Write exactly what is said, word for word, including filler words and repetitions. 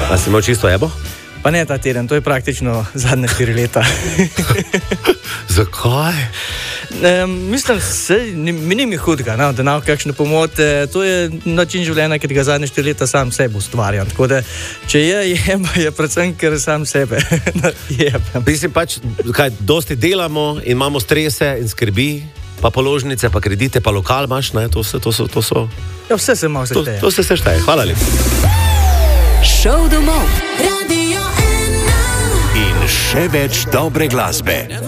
A si imel čisto ebo? Pa ne ta teden, to je praktično zadnje štiri leta. Zakaj? E, mislim, se, ni, mi ni mi hudega, no, da nam kakšne pomote. To je način življenja, ki ga zadnje štiri leta sam sebe ustvarjam. Tako da, če je jem, je predvsem, ker sam sebe jem. Mislim pač, kaj, dosti delamo in imamo strese in skrbi, pa položnice, pa kredite, pa lokal imaš, ne, to so... To so, to so ja, vse se malo sešteje. To, to se sešteje, hvala lepo. Šov domov. Radio ena. In še več dobre glasbe.